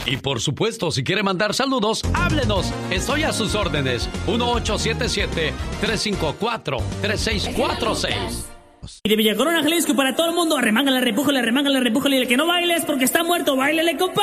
Y por supuesto, si quiere mandar saludos, háblenos. Estoy a sus órdenes. 1877-354-3646. Y de Villa Corona, Jalisco, para todo el mundo, arremángale, repújale, y el que no baile es porque está muerto, báilele, compa.